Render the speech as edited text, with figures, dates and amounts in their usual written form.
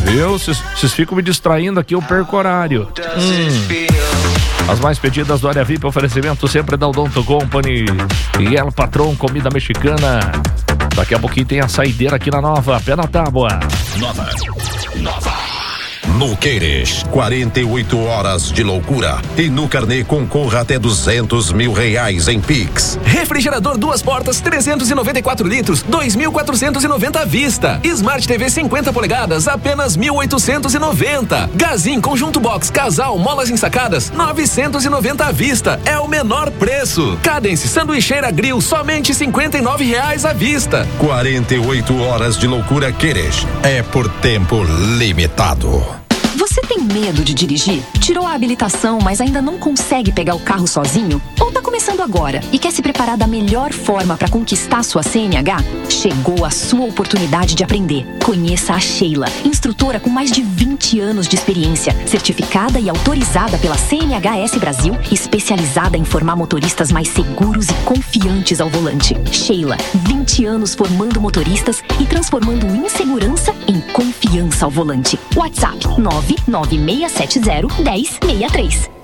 Viu? Vocês ficam me distraindo aqui, eu perco horário. As mais pedidas do Área VIP, oferecimento sempre da Odonto Company e El Patrão, comida mexicana. Daqui a pouquinho tem a saideira aqui na Nova, pé na tábua. Nova. No Queires, 48 horas de loucura. E no Carnê concorra até R$200 mil em Pix. Refrigerador 2 portas, 394 litros, 2.490 à vista. Smart TV 50 polegadas, apenas 1.890. Gazin Conjunto Box Casal Molas Ensacadas, 990 à vista. É o menor preço. Cadence Sanduicheira Grill, somente R$59 à vista. 48 horas de loucura Queires. É por tempo limitado. Você tem medo de dirigir? Tirou a habilitação, mas ainda não consegue pegar o carro sozinho? Ou tá começando agora e quer se preparar da melhor forma para conquistar sua CNH? Chegou a sua oportunidade de aprender. Conheça a Sheila, instrutora com mais de 20 anos de experiência, certificada e autorizada pela CNHS Brasil, especializada em formar motoristas mais seguros e confiantes ao volante. Sheila, 20 anos formando motoristas e transformando insegurança em confiança ao volante. WhatsApp 99670-1063.